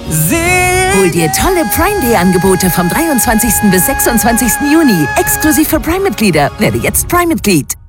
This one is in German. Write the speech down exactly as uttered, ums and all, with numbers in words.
Hol dir tolle Prime Day Angebote vom dreiundzwanzigsten bis sechsundzwanzigsten Juni. Exklusiv für Prime-Mitglieder. Werde jetzt Prime-Mitglied.